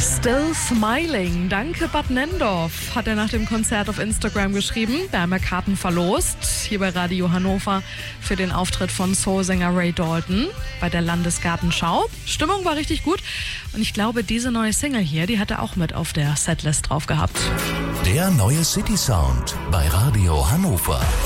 Still Smiling. Danke Bad Nenndorf, hat er nach dem Konzert auf Instagram geschrieben. Wir haben ja Karten verlost, hier bei Radio Hannover, für den Auftritt von Soulsänger Ray Dalton bei der Landesgartenschau. Stimmung war richtig gut und ich glaube, diese neue Single hier, die hat er auch mit auf der Setlist drauf gehabt. Der neue City Sound bei Radio Hannover.